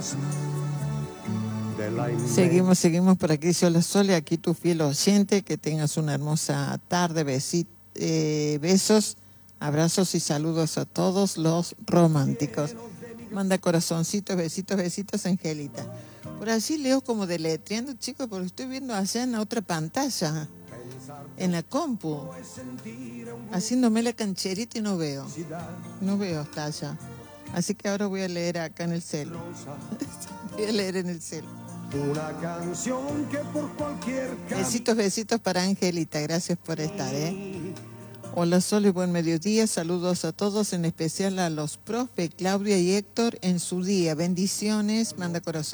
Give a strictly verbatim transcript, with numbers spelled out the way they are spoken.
Seguimos, seguimos por aquí, Hola Sole, aquí tu fiel oyente, que tengas una hermosa tarde, besi, eh, besos, abrazos y saludos a todos los románticos. Manda corazoncitos, besitos, besitos, Angelita. Por allí leo como deletreando, chicos, porque estoy viendo allá en la otra pantalla, en la compu, haciéndome la cancherita y no veo, no veo hasta allá. Así que ahora voy a leer acá en el celu. Voy a leer en el celu. Una canción que por cualquier besitos, besitos para Angelita, gracias por estar, ¿eh? Hola Sol y buen mediodía, saludos a todos, en especial a los profe Claudia y Héctor en su día, bendiciones, manda corazón.